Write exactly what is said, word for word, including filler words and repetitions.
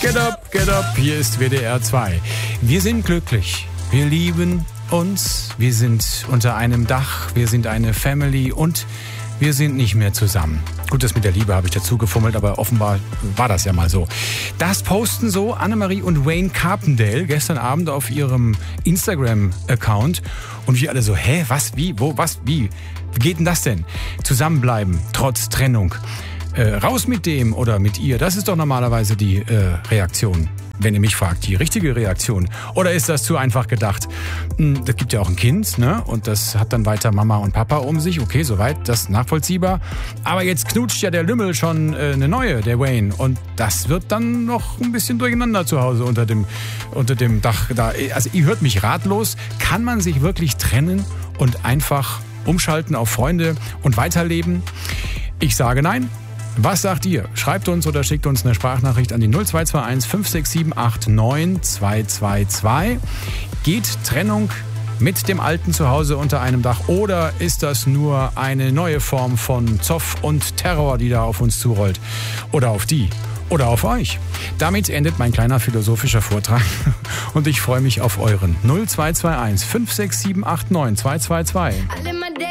Get up, get up, hier ist W D R zwei. Wir sind glücklich, wir lieben uns, wir sind unter einem Dach, wir sind eine Family und wir sind nicht mehr zusammen. Gut, das mit der Liebe habe ich dazu gefummelt, aber offenbar war das ja mal so. Das posten so Annemarie und Wayne Carpendale gestern Abend auf ihrem Instagram-Account. Und wir alle so, hä, was, wie, wo, was, wie? Wie geht denn das denn? Zusammenbleiben, trotz Trennung. Äh, raus mit dem oder mit ihr, das ist doch normalerweise die äh, Reaktion. Wenn ihr mich fragt, die richtige Reaktion. Oder ist das zu einfach gedacht? Hm, das gibt ja auch ein Kind, ne? Und das hat dann weiter Mama und Papa um sich. Okay, soweit, das ist nachvollziehbar. Aber jetzt knutscht ja der Lümmel schon äh, eine neue, der Wayne. Und das wird dann noch ein bisschen durcheinander zu Hause unter dem, unter dem Dach da. Also ihr hört mich ratlos. Kann man sich wirklich trennen und einfach umschalten auf Freunde und weiterleben? Ich sage nein. Was sagt ihr? Schreibt uns oder schickt uns eine Sprachnachricht an die null zwei zwei eins fünf sechs sieben acht neun zwei zwei zwei. Geht Trennung mit dem alten Zuhause unter einem Dach oder ist das nur eine neue Form von Zoff und Terror, die da auf uns zurollt? Oder auf die? Oder auf euch? Damit endet mein kleiner philosophischer Vortrag und ich freue mich auf euren null zwei zwei eins fünf sechs sieben acht neun zwei zwei zwei.